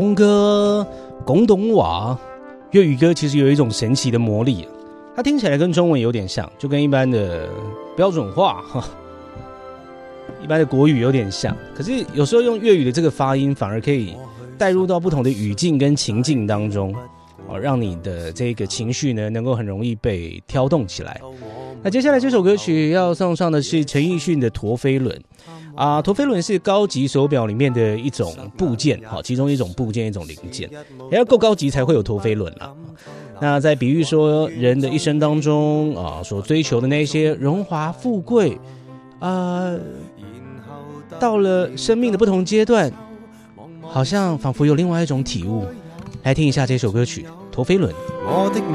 公歌、广东话、粤语歌其实有一种神奇的魔力，它听起来跟中文有点像，就跟一般的标准话一般的国语有点像，可是有时候用粤语的这个发音反而可以带入到不同的语境跟情境当中，让你的这个情绪呢能够很容易被挑动起来。那接下来这首歌曲要送上的是陈奕迅的陀飞轮陀飞轮是高级手表里面的一种部件，其中一种部件，一种零件，也要够高级才会有陀飞轮啦。那在比喻说人的一生当中所追求的那些荣华富贵到了生命的不同阶段，好像仿佛有另外一种体悟。来听一下这首歌曲《陀飞轮》。